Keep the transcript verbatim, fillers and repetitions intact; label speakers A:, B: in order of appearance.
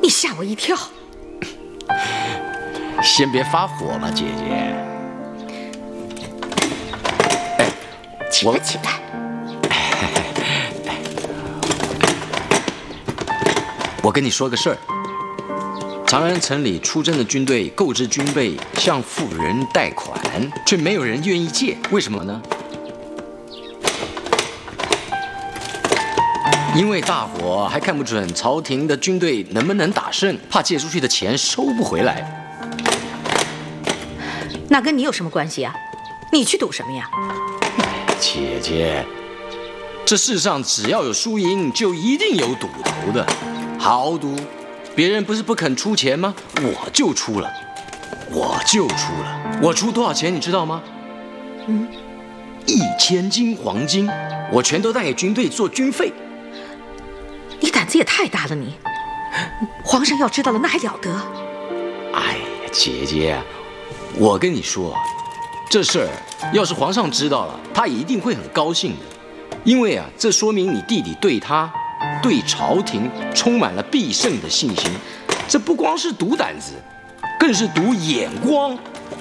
A: 你吓我一跳。
B: 先别发火了，姐姐。哎，
A: 起来，起来。
B: 我跟你说个事儿。长安城里出征的军队购置军备，向富人贷款，却没有人愿意借，为什么呢？因为大伙还看不准朝廷的军队能不能打胜，怕借出去的钱收不回来。
A: 那跟你有什么关系啊？你去赌什么呀？
B: 姐姐，这世上只要有输赢，就一定有赌头的。豪赌，别人不是不肯出钱吗？我就出了，我就出了。我出多少钱你知道吗？
A: 嗯，
B: 一千斤黄金，我全都带给军队做军费。
A: 你胆子也太大了你！皇上要知道了，那还了得？
B: 哎呀，姐姐，我跟你说，这事儿要是皇上知道了，他一定会很高兴的，因为啊，这说明你弟弟对他、对朝廷充满了必胜的信心。这不光是赌胆子，更是赌眼光。